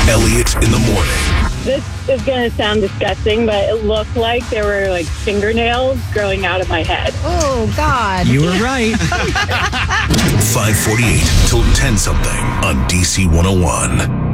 Elliott in the morning. This is going to sound disgusting, but it looked like there were like fingernails growing out of my head. Oh, God. You were right. 548 till 10 something on DC 101.